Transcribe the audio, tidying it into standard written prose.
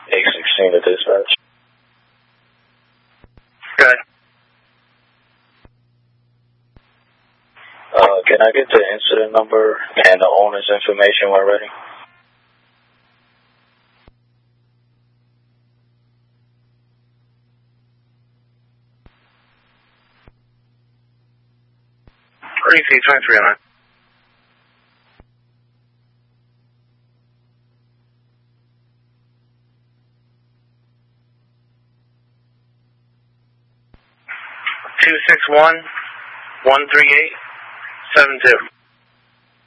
816 to dispatch. Good. Can I get the incident number and the owner's information when ready? RDC 2309. (261-138-72).